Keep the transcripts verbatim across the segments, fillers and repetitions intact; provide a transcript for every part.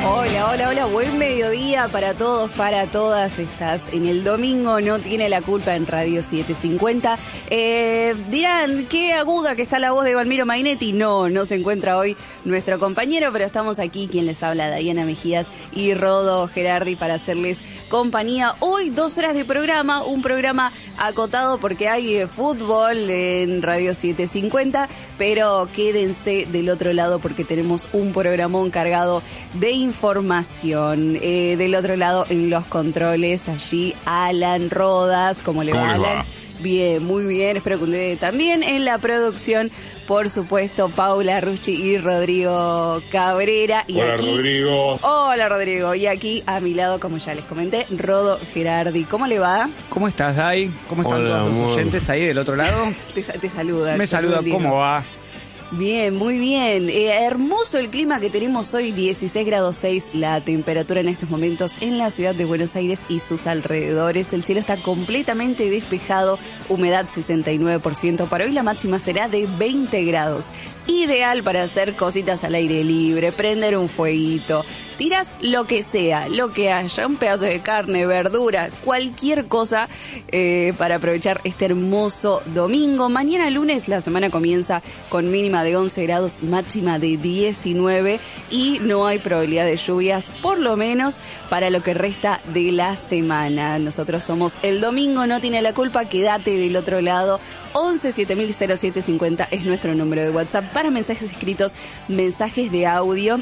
Hola, hola, hola, buen mediodía para todos, para todas. Estás en el domingo, no tiene la culpa en Radio setecientos cincuenta. Eh, dirán, qué aguda que está la voz de Valmiro Mainetti. No, no se encuentra hoy nuestro compañero, pero estamos aquí, quien les habla, Diana Mejías y Rodo Gerardi, para hacerles compañía. Hoy dos horas de programa, un programa acotado porque hay eh, fútbol en Radio setecientos cincuenta, pero quédense del otro lado porque tenemos un programón cargado de información. Eh, del otro lado, en los controles, allí Alan Rodas. ¿Cómo le va, Alan? Va? Bien, muy bien, espero que usted también. En la producción, por supuesto, Paula Rucci y Rodrigo Cabrera. Y hola, aquí, Rodrigo. Hola, Rodrigo. Y aquí, a mi lado, como ya les comenté, Rodo Gerardi. ¿Cómo le va? ¿Cómo estás, Dai? ¿Cómo están hola, todos los amor. oyentes ahí del otro lado? te, te saluda. Me saluda, ¿cómo va? Bien, muy bien. Eh, hermoso el clima que tenemos hoy, dieciséis grados seis la temperatura en estos momentos en la ciudad de Buenos Aires y sus alrededores. El cielo está completamente despejado, humedad sesenta y nueve por ciento. Para hoy la máxima será de veinte grados. Ideal para hacer cositas al aire libre, prender un fueguito. Tirás lo que sea, lo que haya, un pedazo de carne, verdura, cualquier cosa eh, para aprovechar este hermoso domingo. Mañana lunes la semana comienza con mínima de once grados, máxima de diecinueve y no hay probabilidad de lluvias, por lo menos para lo que resta de la semana. Nosotros somos El Domingo No Tiene la Culpa, quédate del otro lado. once siete mil cero siete cincuenta es nuestro número de WhatsApp para mensajes escritos, mensajes de audio.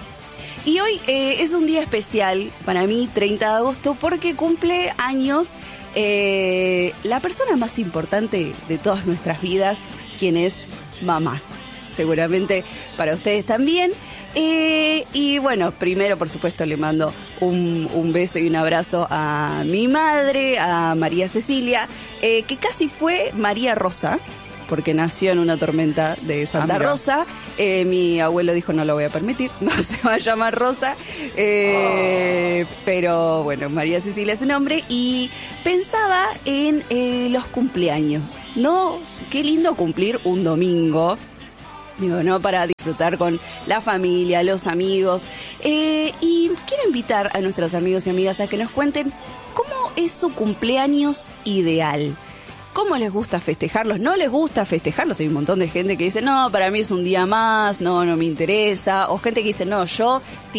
Y hoy eh, es un día especial para mí, treinta de agosto, porque cumple años eh, la persona más importante de todas nuestras vidas, quien es mamá. Seguramente para ustedes también. Eh, y bueno, primero, por supuesto, le mando un, un beso y un abrazo a mi madre, a María Cecilia, eh, que casi fue María Rosa, porque nació en una tormenta de Santa ah, Rosa. Eh, mi abuelo dijo, no lo voy a permitir, no se va a llamar Rosa. Eh, oh. Pero bueno, María Cecilia es su nombre. Y pensaba en eh, los cumpleaños, ¿no? Qué lindo cumplir un domingo. Digo, ¿no? Para disfrutar con la familia, los amigos. Eh, y quiero invitar a nuestros amigos y amigas a que nos cuenten cómo es su cumpleaños ideal. ¿Cómo les gusta festejarlos? ¿No les gusta festejarlos? Hay un montón de gente que dice, no, para mí es un día más, no, no me interesa. O gente que dice, no, yo